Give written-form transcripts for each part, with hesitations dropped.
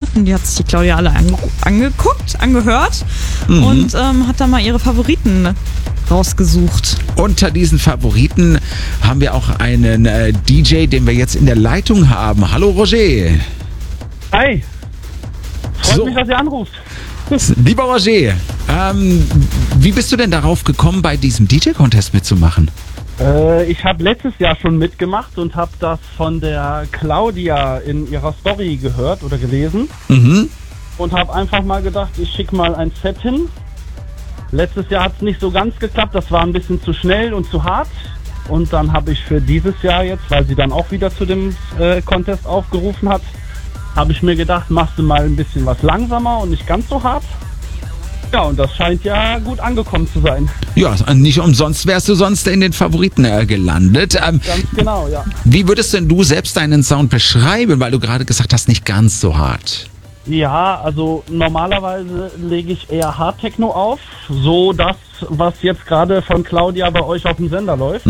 Favoriten. Die hat sich die Claudia alle angehört und hat da mal ihre Favoriten rausgesucht. Unter diesen Favoriten haben wir auch einen DJ, den wir jetzt in der Leitung haben. Hallo Roger. Hi. Freut mich, dass ihr anruft. Lieber Roger, wie bist du denn darauf gekommen, bei diesem DJ-Contest mitzumachen? Ich habe letztes Jahr schon mitgemacht und habe das von der Claudia in ihrer Story gehört oder gelesen. Und habe einfach mal gedacht, ich schicke mal ein Set hin. Letztes Jahr hat es nicht so ganz geklappt, das war ein bisschen zu schnell und zu hart. Und dann habe ich für dieses Jahr jetzt, weil sie dann auch wieder zu dem Contest aufgerufen hat, habe ich mir gedacht, machst du mal ein bisschen was langsamer und nicht ganz so hart. Ja, und das scheint ja gut angekommen zu sein. Ja, nicht umsonst wärst du sonst in den Favoriten gelandet. Ganz genau, ja. Wie würdest denn du selbst deinen Sound beschreiben, weil du gerade gesagt hast, nicht ganz so hart? Ja, also normalerweise lege ich eher Hard-Techno auf, so das, was jetzt gerade von Claudia bei euch auf dem Sender läuft.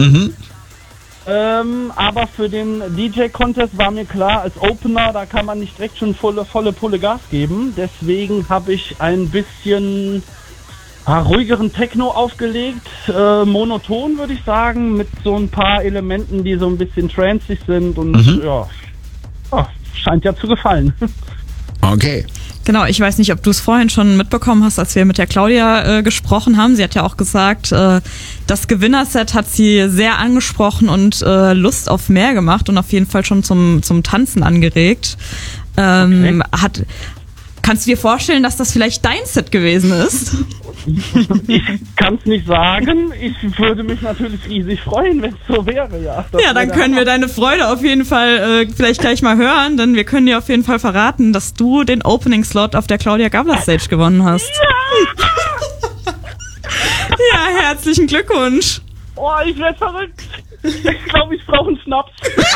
Aber für den DJ-Contest war mir klar, als Opener, da kann man nicht direkt schon volle Pulle Gas geben. Deswegen habe ich ein bisschen ruhigeren Techno aufgelegt, monoton würde ich sagen, mit so ein paar Elementen, die so ein bisschen tranceig sind und scheint ja zu gefallen. Okay. Genau, ich weiß nicht, ob du es vorhin schon mitbekommen hast, als wir mit der Claudia gesprochen haben. Sie hat ja auch gesagt, das Gewinnerset hat sie sehr angesprochen und Lust auf mehr gemacht und auf jeden Fall schon zum Tanzen angeregt. Okay. Kannst du dir vorstellen, dass das vielleicht dein Set gewesen ist? Ich kann es nicht sagen. Ich würde mich natürlich riesig freuen, wenn es so wäre, ja. Ja, dann können wir deine Freude auf jeden Fall vielleicht gleich mal hören, denn wir können dir auf jeden Fall verraten, dass du den Opening-Slot auf der Claudia Gabler Stage gewonnen hast. Ja! Ja, herzlichen Glückwunsch. Oh, ich werde verrückt. Ich glaube, ich brauche einen Schnaps.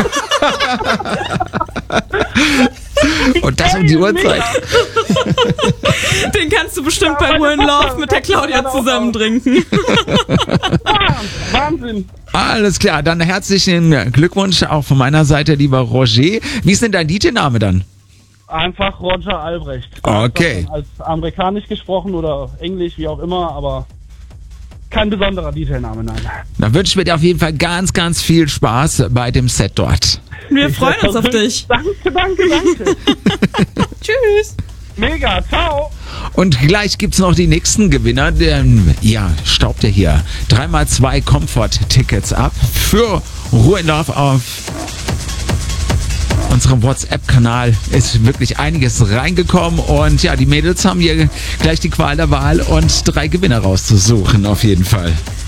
Und das um die Uhrzeit. Den kannst du bestimmt bei Ruhe in Love mit der Claudia zusammen trinken. Wahnsinn. Alles klar, dann herzlichen Glückwunsch auch von meiner Seite, lieber Roger. Wie ist denn dein DJ-Name dann? Einfach Roger Albrecht. Okay. Als amerikanisch gesprochen oder englisch, wie auch immer, aber kein besonderer DJ-Name, nein. Dann wünschen wir dir auf jeden Fall ganz, ganz viel Spaß bei dem Set dort. Wir freuen uns auf dich. Danke. Tschüss. Mega, ciao. Und gleich gibt's noch die nächsten Gewinner. Staubt er hier 3x2 Comfort-Tickets ab für Ruhe in Love auf unserem WhatsApp-Kanal. Ist wirklich einiges reingekommen und ja, die Mädels haben hier gleich die Qual der Wahl und 3 Gewinner rauszusuchen auf jeden Fall.